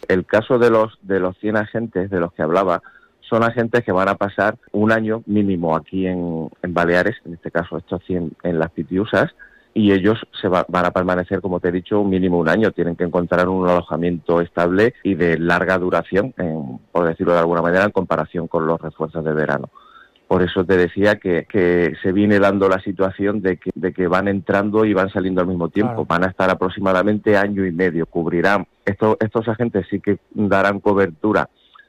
El caso de los 100 agentes de los que hablaba, son agentes que van a pasar un año mínimo aquí en Baleares, en este caso estos 100 en las Pitiusas, y ellos van a permanecer, como te he dicho, un mínimo un año. Tienen que encontrar un alojamiento estable y de larga duración, por decirlo de alguna manera, en comparación con los refuerzos de verano. Por eso te decía que se viene dando la situación de que van entrando y van saliendo al mismo tiempo. Claro. Van a estar aproximadamente año y medio. Cubrirán, estos agentes sí que darán cobertura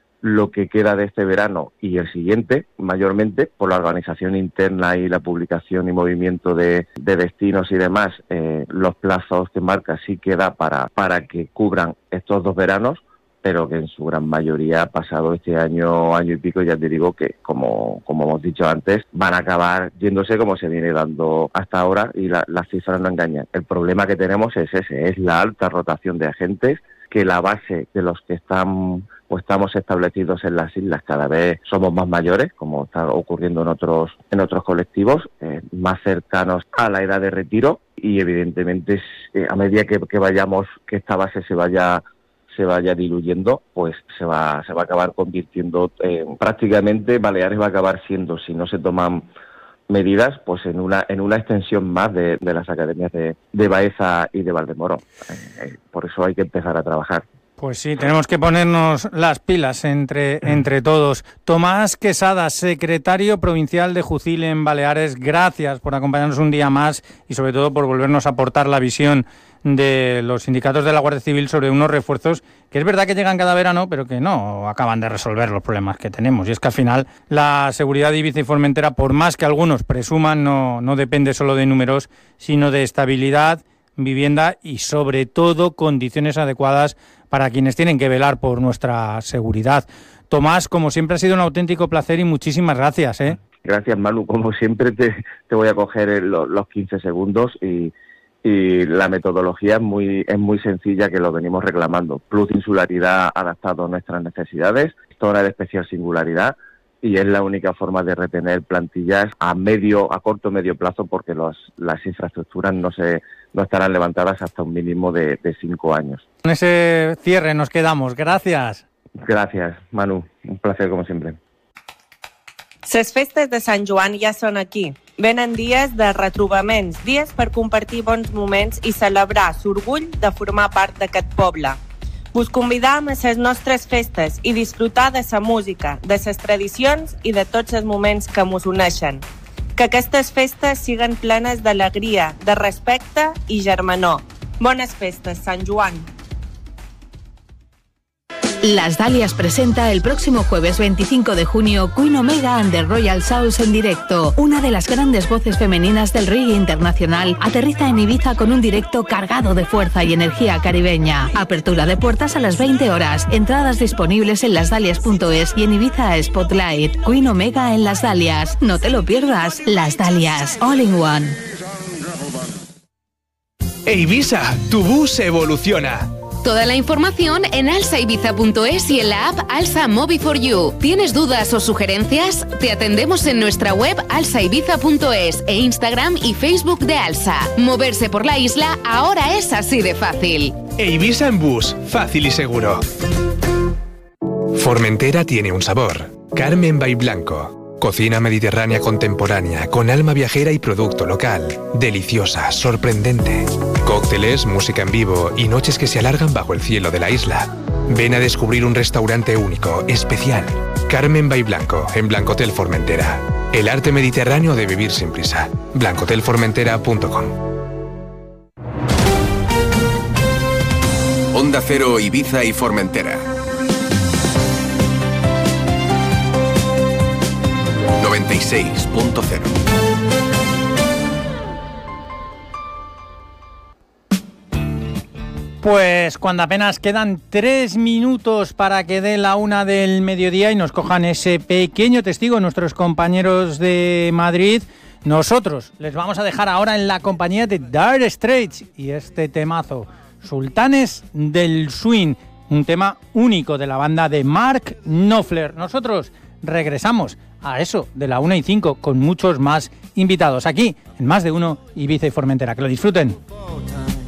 lo que queda de este verano y el siguiente, mayormente, por la organización interna y la publicación y movimiento de destinos y demás, los plazos que marca sí que da para que cubran estos 2 veranos, pero que en su gran mayoría, pasado este año y pico, ya te digo que, como hemos dicho antes, van a acabar yéndose como se viene dando hasta ahora, y las cifras no engañan. El problema que tenemos es ese, es la alta rotación de agentes, que la base de los que estamos establecidos en las islas cada vez somos más mayores, como está ocurriendo en otros colectivos, más cercanos a la edad de retiro, y evidentemente a medida que vayamos, que esta base se vaya diluyendo, pues se va a acabar convirtiendo prácticamente Baleares va a acabar siendo, si no se toman medidas, pues en una extensión más de las academias de Baeza y de Valdemoro. Por eso hay que empezar a trabajar. Pues sí, tenemos que ponernos las pilas entre todos. Tomás Quesada, secretario provincial de Jucil en Baleares, gracias por acompañarnos un día más y sobre todo por volvernos a aportar la visión de los sindicatos de la Guardia Civil sobre unos refuerzos que es verdad que llegan cada verano, pero que no acaban de resolver los problemas que tenemos. Y es que al final la seguridad de Ibiza y Formentera, por más que algunos presuman, no depende solo de números, sino de estabilidad, vivienda y sobre todo condiciones adecuadas para quienes tienen que velar por nuestra seguridad. Tomás, como siempre ha sido un auténtico placer y muchísimas gracias. Gracias, Manu. Como siempre te voy a coger los 15 segundos y la metodología es muy sencilla, que lo venimos reclamando. Plus insularidad adaptado a nuestras necesidades, zona de especial singularidad, y es la única forma de retener plantillas a corto medio plazo, porque las infraestructuras no estarán levantadas hasta un mínimo de 5 años. Con ese cierre nos quedamos. Gracias. Gracias, Manu. Un placer, como siempre. Les festes de Sant Joan ja són aquí. Venen dies de retrobaments, dies per compartir bons moments i celebrar l'orgull de formar part d'aquest poble. Vos convidam a les nostres festes i disfrutar de la música, de les tradicions i de tots els moments que mos uneixen. Que aquestes festes siguen plenes d'alegria, de respecte i germanor. Bones festes, Sant Joan! Las Dalias presenta el próximo jueves 25 de junio Queen Omega and the Royal Souls en directo. Una de las grandes voces femeninas del reggae internacional aterriza en Ibiza con un directo cargado de fuerza y energía caribeña. Apertura de puertas a las 20 horas. Entradas disponibles en lasdalias.es y en Ibiza Spotlight. Queen Omega en Las Dalias. No te lo pierdas. Las Dalias. All in one. Ibiza, tu bus evoluciona. Toda la información en alsaibiza.es y en la app Alsa Mobi4You. ¿Tienes dudas o sugerencias? Te atendemos en nuestra web alsaibiza.es e Instagram y Facebook de Alsa. Moverse por la isla ahora es así de fácil. Ibiza en bus, fácil y seguro. Formentera tiene un sabor. Carmen by Blanco. Cocina mediterránea contemporánea, con alma viajera y producto local. Deliciosa, sorprendente. Cócteles, música en vivo y noches que se alargan bajo el cielo de la isla. Ven a descubrir un restaurante único, especial. Carmen by Blanco, en Blancotel Formentera. El arte mediterráneo de vivir sin prisa. blancotelformentera.com. Onda Cero, Ibiza y Formentera. 96.0. Pues cuando apenas quedan 3 minutos para que dé la 1 del mediodía y nos cojan ese pequeño testigo nuestros compañeros de Madrid, nosotros les vamos a dejar ahora en la compañía de Dire Straits y este temazo, Sultanes del Swing, un tema único de la banda de Mark Knopfler. Nosotros regresamos a eso de la 1:05 con muchos más invitados aquí en Más de Uno Ibiza y Formentera. Que lo disfruten.